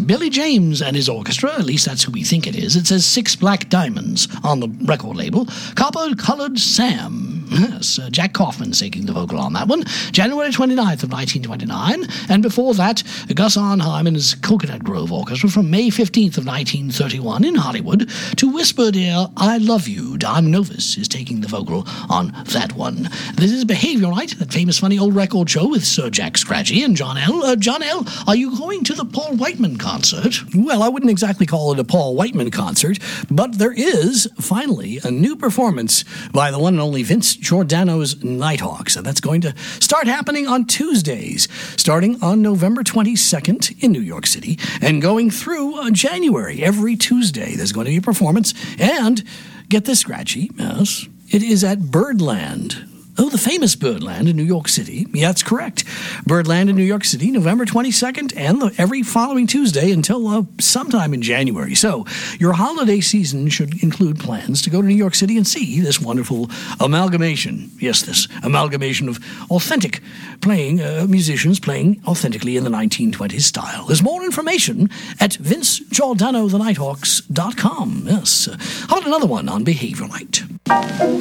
Billy James and his orchestra, at least that's who we think it is. It says Six Black Diamonds on the record label. Copper-Colored Sam. Yes, Jack Kaufman's taking the vocal on that one. January 29th of 1929. And before that, Gus Arnheim and his Coconut Grove Orchestra from May 15th of 1931 in Hollywood to Whisper Dear, I Love You. Don Novus is taking the vocal on that one. This is Behavior Right, that famous funny old record show with Sir Jack Scratchy and John L. John L., are you going to the Paul Whiteman concert? Well, I wouldn't exactly call it a Paul Whiteman concert, but there is, finally, a new performance by the one and only Vince Giordano's Nighthawks, and that's going to start happening on Tuesdays, starting on November 22nd in New York City, and going through January. Every Tuesday there's going to be a performance, and get this, Scratchy, yes, it is at Birdland. Oh, the famous Birdland in New York City. Yeah, that's correct. Birdland in New York City, November 22nd, and every following Tuesday until sometime in January. So your holiday season should include plans to go to New York City and see this wonderful amalgamation. Yes, this amalgamation of authentic musicians playing authentically in the 1920s style. There's more information at VinceGiordanoTheNighthawks.com. Yes. How about another one on Behavior Right?